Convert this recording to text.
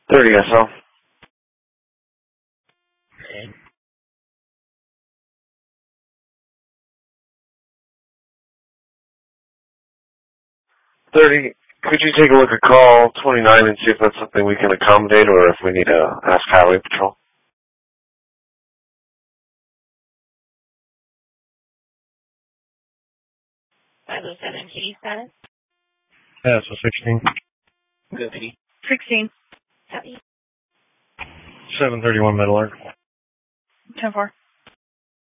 30 SL. 30. Could you take a look at call 29 and see if that's something we can accommodate or if we need to ask Highway Patrol? Bible 17 status. Yeah, so 16. Good, P. 16. Copy. 731 Middle Arc. 10-4.